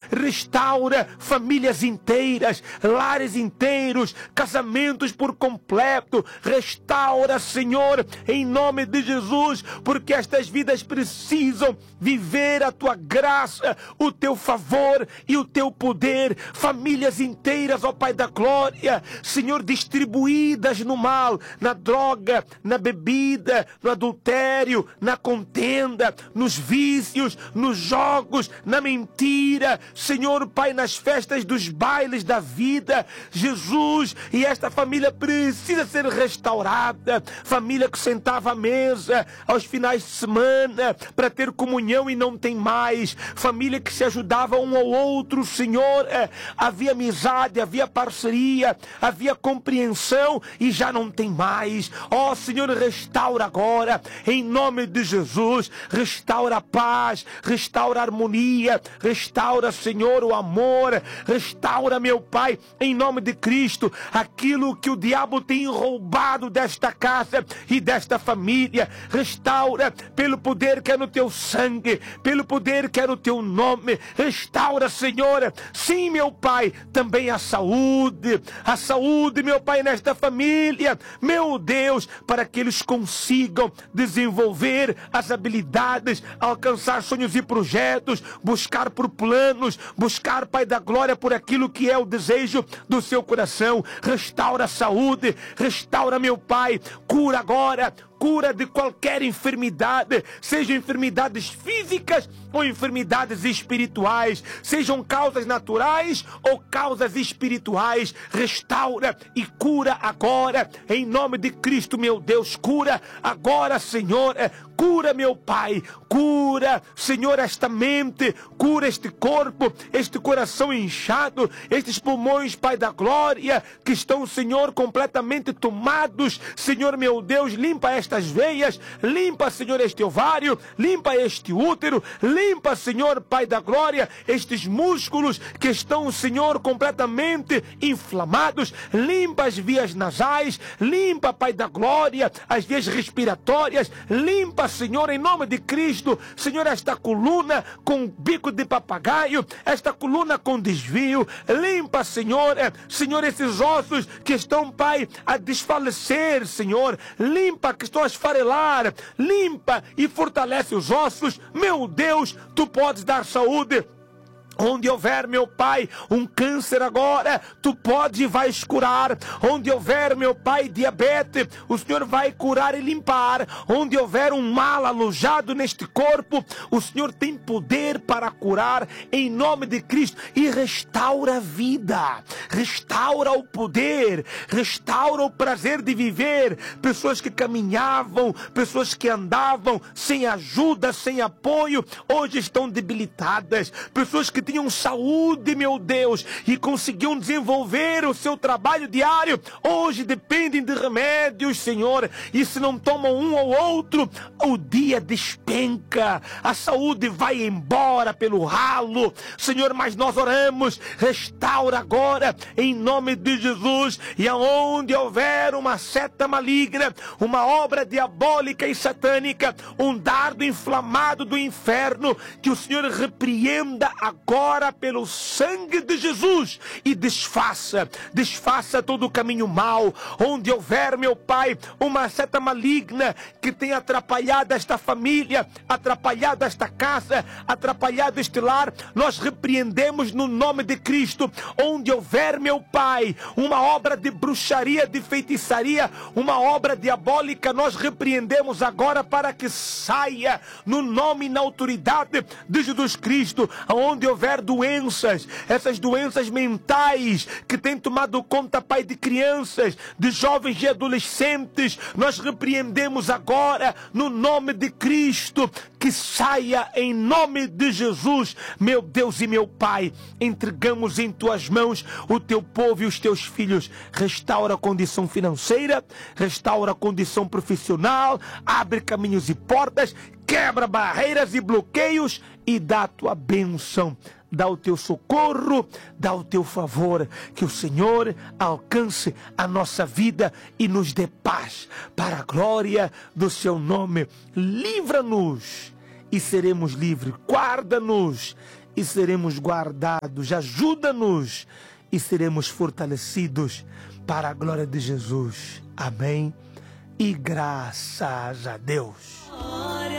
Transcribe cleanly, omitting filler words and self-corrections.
restaura famílias inteiras, lares inteiros, casamentos por completo. Restaura, Senhor, em nome de Jesus, porque estas vidas precisam viver a tua graça, o teu favor e o teu poder. Famílias inteiras, ó Pai da glória, Senhor, distribuídas no mal, na droga, na bebida, no adultério, na contenda, nos vícios, nos jogos, na mentira, Senhor, Pai, nas festas dos bailes da vida, Jesus. E esta família precisa ser restaurada. Família que sentava à mesa aos finais de semana para ter comunhão e não tem mais. Família que se ajudava um ao outro, Senhor. Havia amizade, havia parceria, havia compreensão e já não tem mais. Ó Senhor, restaura agora, em nome de Jesus. Restaura a paz, restaura a harmonia, restaura, Senhor, o amor. Restaura, meu Pai, em nome de Cristo, aquilo que o diabo tem roubado desta casa e desta família. Restaura pelo poder que é no teu sangue, pelo poder que é no teu nome. Restaura, Senhor, sim, meu Pai, também a saúde, meu Pai, nesta família, meu Deus, para que eles consigam desenvolver as habilidades, alcançar sonhos e projetos, buscar por planos, buscar, Pai da glória, por aquilo que é o desejo do seu coração. Restaura a saúde, restaura, meu Pai, cura agora, cura de qualquer enfermidade, sejam enfermidades físicas ou enfermidades espirituais, sejam causas naturais ou causas espirituais. Restaura e cura agora, em nome de Cristo, meu Deus. Cura agora, Senhor. Cura, meu Pai. Cura, Senhor, esta mente. Cura este corpo, este coração inchado, estes pulmões, Pai da glória, que estão, Senhor, completamente tomados. Senhor, meu Deus, limpa estas veias, limpa, Senhor, este ovário, limpa este útero, limpa, Senhor, Pai da glória, estes músculos que estão, Senhor, completamente inflamados. Limpa as vias nasais, limpa, Pai da glória, as vias respiratórias. Limpa, Senhor, em nome de Cristo, Senhor, esta coluna com bico de papagaio, esta coluna com desvio. Limpa, Senhor, Senhor, esses ossos que estão, Pai, a desfalecer, Senhor. Limpa, que estão a esfarelar. Limpa e fortalece os ossos. Meu Deus, tu podes dar saúde. Onde houver, meu Pai, um câncer agora, tu pode e vais curar. Onde houver, meu Pai, diabetes, o Senhor vai curar e limpar. Onde houver um mal alojado neste corpo, o Senhor tem poder para curar, em nome de Cristo. E restaura a vida, restaura o poder, restaura o prazer de viver. Pessoas que caminhavam, pessoas que andavam sem ajuda, sem apoio, hoje estão debilitadas. Pessoas que tinham saúde, meu Deus, e conseguiam desenvolver o seu trabalho diário, hoje dependem de remédios, Senhor, e se não tomam um ou outro, o dia despenca, a saúde vai embora pelo ralo, Senhor. Mas nós oramos, restaura agora, em nome de Jesus. E aonde houver uma seta maligna, uma obra diabólica e satânica, um dardo inflamado do inferno, que o Senhor repreenda agora pelo sangue de Jesus e desfaça todo o caminho mau. Onde houver, meu Pai, uma seta maligna que tenha atrapalhado esta família, atrapalhado esta casa, atrapalhado este lar, nós repreendemos no nome de Cristo. Onde houver, meu Pai, uma obra de bruxaria, de feitiçaria, uma obra diabólica, nós repreendemos agora para que saia no nome e na autoridade de Jesus Cristo. Onde houver doenças, essas doenças mentais que têm tomado conta, Pai, de crianças, de jovens e adolescentes, nós repreendemos agora no nome de Cristo, que saia em nome de Jesus. Meu Deus e meu Pai, entregamos em tuas mãos o teu povo e os teus filhos. Restaura a condição financeira, restaura a condição profissional, abre caminhos e portas, quebra barreiras e bloqueios e dá a tua bênção. Dá o teu socorro, dá o teu favor, que o Senhor alcance a nossa vida e nos dê paz, para a glória do seu nome. Livra-nos e seremos livres, guarda-nos e seremos guardados. Ajuda-nos e seremos fortalecidos para a glória de Jesus. Amém. E graças a Deus.